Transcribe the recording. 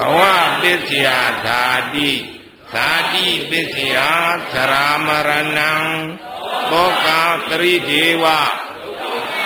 ဝပစ္စယဓာတိဓာတိပစ္စယသရမရဏံဘောဂသရိဒေဝ